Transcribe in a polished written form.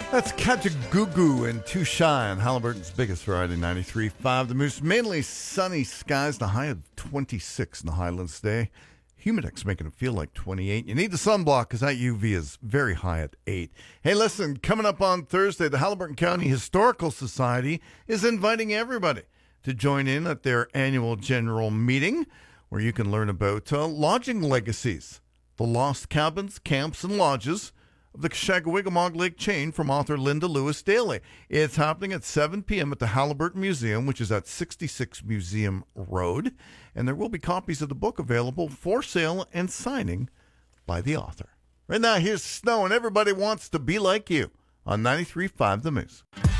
That's Kajagoogoo and Too Shy on Halliburton's biggest variety, 93.5. The Moose, mainly sunny skies, the high of 26 in the Highlands today. Humidex making it feel like 28. You need the sunblock because that UV is very high at 8. Hey, listen, coming up on Thursday, the Halliburton County Historical Society is inviting everybody to join in at their annual general meeting where you can learn about lodging legacies, the lost cabins, camps, and lodges of the Shagawiggamog Lake chain from author Linda Lewis Daly. It's happening at 7 p.m. at the Halliburton Museum, which is at 66 Museum Road. And there will be copies of the book available for sale and signing by the author. Right now, here's Snow, and everybody wants to be like you on 93.5 The Moose.